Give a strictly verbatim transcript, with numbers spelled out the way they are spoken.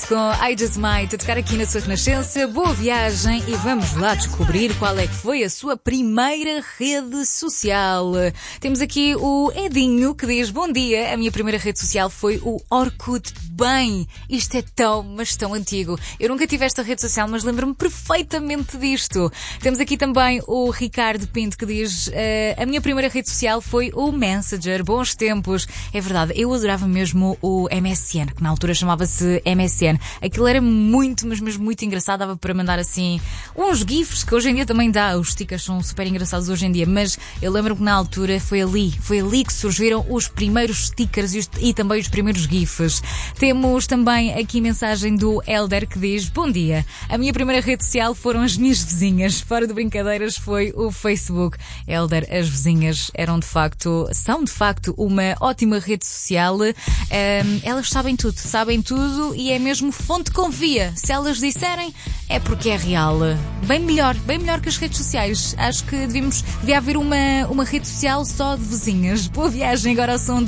com I Just Might a tocar aqui na sua Renascença. Boa viagem e vamos lá descobrir qual é que foi a sua primeira rede social. Temos aqui o Edinho que diz: bom dia, a minha primeira rede social foi o Orkut. Bem, isto é tão, mas tão antigo. Eu nunca tive esta rede social, mas lembro-me perfeitamente disto. Temos aqui também o Ricardo Pinto que diz: uh, a minha primeira rede social foi o Messenger. Bons tempos. É verdade, eu adorava mesmo o M S N, que na altura chamava-se M S N. Aquilo era muito, mas mesmo muito engraçado. Dava para mandar assim uns gifs, que hoje em dia também dá. Os stickers são super engraçados hoje em dia. Mas eu lembro-me que na altura foi ali, foi ali que surgiram os primeiros stickers e, os, e também os primeiros gifs. Temos também aqui mensagem do Helder que diz: bom dia, a minha primeira rede social foram as minhas vizinhas. Fora de brincadeiras, foi o Facebook. Helder, as vizinhas eram de facto, são de facto uma ótima rede social. Um, elas sabem tudo, sabem tudo e é mesmo fonte de confia. Se elas disserem, é porque é real. Bem melhor, bem melhor que as redes sociais. Acho que devíamos, devia haver uma, uma rede social só de vizinhas. Boa viagem agora ao som de